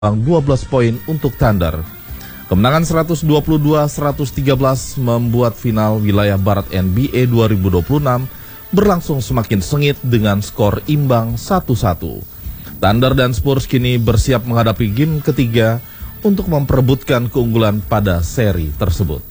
12 poin untuk Thunder. Kemenangan 122-113 membuat final wilayah Barat NBA 2026 berlangsung semakin sengit dengan skor imbang 1-1. Thunder dan Spurs kini bersiap menghadapi game ketiga untuk memperebutkan keunggulan pada seri tersebut.